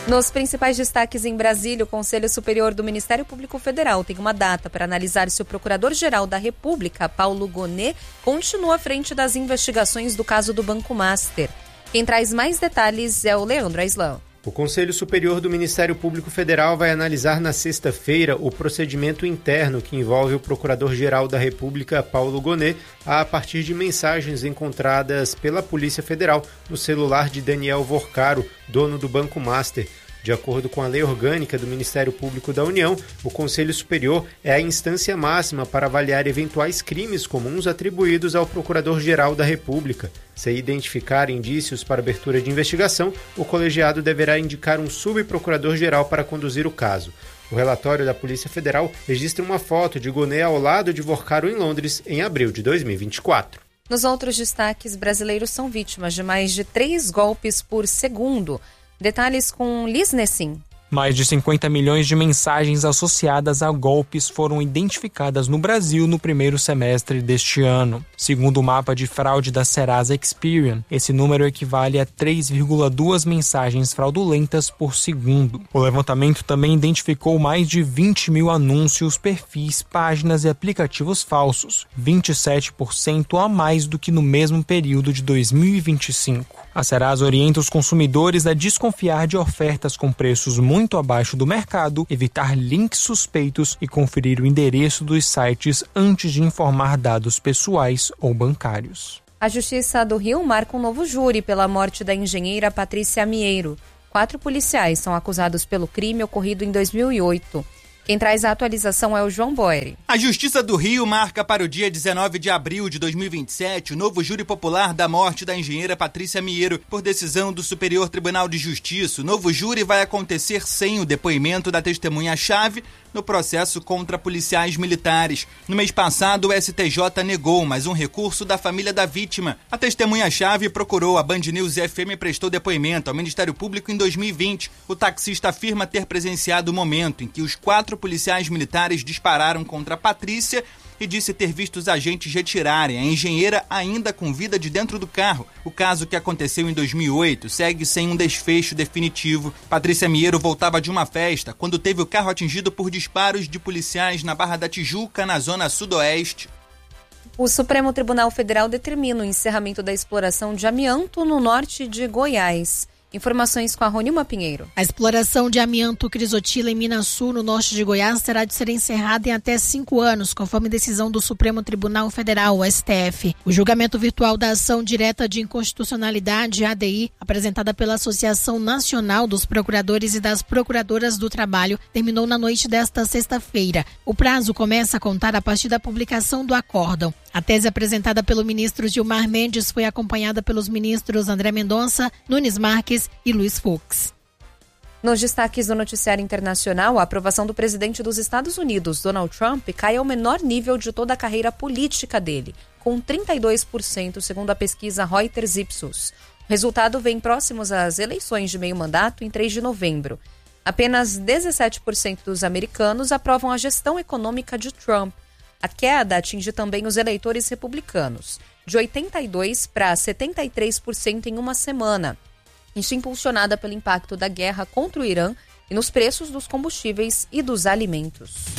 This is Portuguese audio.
Nos principais destaques em Brasília, o Conselho Superior do Ministério Público Federal tem uma data para analisar se o Procurador-Geral da República, Paulo Gonet, continua à frente das investigações do caso do Banco Master. Quem traz mais detalhes é o Leandro Aislan. O Conselho Superior do Ministério Público Federal vai analisar na sexta-feira o procedimento interno que envolve o Procurador-Geral da República, Paulo Gonet, a partir de mensagens encontradas pela Polícia Federal no celular de Daniel Vorcaro, dono do Banco Master. De acordo com a Lei Orgânica do Ministério Público da União, o Conselho Superior é a instância máxima para avaliar eventuais crimes comuns atribuídos ao Procurador-Geral da República. Se identificar indícios para abertura de investigação, o colegiado deverá indicar um subprocurador-geral para conduzir o caso. O relatório da Polícia Federal registra uma foto de Gonet ao lado de Vorcaro em Londres em abril de 2024. Nos outros destaques, brasileiros são vítimas de mais de 3 golpes por segundo. Detalhes com Liz Nessim. Mais de 50 milhões de mensagens associadas a golpes foram identificadas no Brasil no primeiro semestre deste ano. Segundo o mapa de fraude da Serasa Experian, esse número equivale a 3,2 mensagens fraudulentas por segundo. O levantamento também identificou mais de 20 mil anúncios, perfis, páginas e aplicativos falsos, 27% a mais do que no mesmo período de 2025. A Serasa orienta os consumidores a desconfiar de ofertas com preços muito abaixo do mercado, evitar links suspeitos e conferir o endereço dos sites antes de informar dados pessoais ou bancários. A Justiça do Rio marca um novo júri pela morte da engenheira Patrícia Mieiro. 4 policiais são acusados pelo crime ocorrido em 2008. Quem traz a atualização é o João Boeri. A Justiça do Rio marca para o dia 19 de abril de 2027 o novo júri popular da morte da engenheira Patrícia Mieiro por decisão do Superior Tribunal de Justiça. O novo júri vai acontecer sem o depoimento da testemunha-chave no processo contra policiais militares. No mês passado, o STJ negou mais um recurso da família da vítima. A testemunha-chave procurou a Band News FM e prestou depoimento ao Ministério Público em 2020. O taxista afirma ter presenciado o momento em que os 4 policiais militares dispararam contra Patrícia e disse ter visto os agentes retirarem a engenheira ainda com vida de dentro do carro. O caso, que aconteceu em 2008, segue sem um desfecho definitivo. Patrícia Mieiro voltava de uma festa quando teve o carro atingido por disparos de policiais na Barra da Tijuca, na zona sudoeste. O Supremo Tribunal Federal determina o encerramento da exploração de amianto no norte de Goiás. Informações com a Ronilma Pinheiro. A exploração de amianto crisotila em Minas Sul, no norte de Goiás, terá de ser encerrada em até 5 anos, conforme decisão do Supremo Tribunal Federal, o STF. O julgamento virtual da ação direta de inconstitucionalidade, ADI, apresentada pela Associação Nacional dos Procuradores e das Procuradoras do Trabalho, terminou na noite desta sexta-feira. O prazo começa a contar a partir da publicação do acórdão. A tese apresentada pelo ministro Gilmar Mendes foi acompanhada pelos ministros André Mendonça, Nunes Marques e Luiz Fux. Nos destaques do noticiário internacional, a aprovação do presidente dos Estados Unidos, Donald Trump, cai ao menor nível de toda a carreira política dele, com 32%, segundo a pesquisa Reuters Ipsos. O resultado vem próximos às eleições de meio mandato em 3 de novembro. Apenas 17% dos americanos aprovam a gestão econômica de Trump. A queda atinge também os eleitores republicanos, de 82% para 73% em uma semana. Isso impulsionada pelo impacto da guerra contra o Irã e nos preços dos combustíveis e dos alimentos.